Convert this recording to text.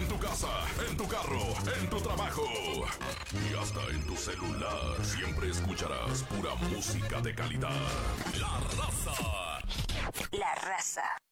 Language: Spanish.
En tu casa, en tu carro, en tu trabajo y hasta en tu celular. Siempre escucharás pura música de calidad. La Raza. La Raza.